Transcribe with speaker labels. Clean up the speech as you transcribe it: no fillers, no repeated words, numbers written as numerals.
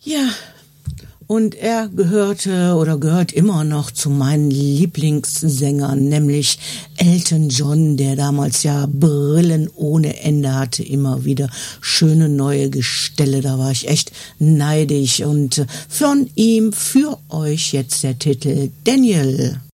Speaker 1: Ja, und er gehörte oder gehört immer noch zu meinen Lieblingssängern, nämlich Elton John, der damals ja Brillen ohne Ende hatte, immer wieder schöne neue Gestelle, da war ich echt neidisch. Und von ihm für euch jetzt der Titel Daniel.